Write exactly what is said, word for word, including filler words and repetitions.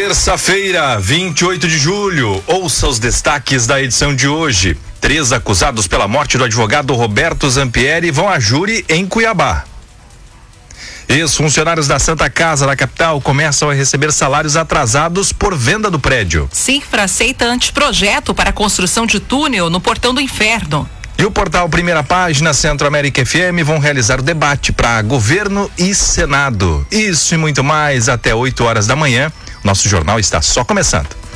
Terça-feira, vinte e oito de julho. Ouça os destaques da edição de hoje. Três acusados pela morte do advogado Roberto Zampieri vão a júri em Cuiabá. Ex-funcionários da Santa Casa da capital começam a receber salários atrasados por venda do prédio. Cifra aceita anteprojeto para a construção de túnel no Portão do Inferno. E o portal Primeira Página, Centro América F M vão realizar o debate para governo e Senado. Isso e muito mais até oito horas da manhã. Nosso jornal está só começando.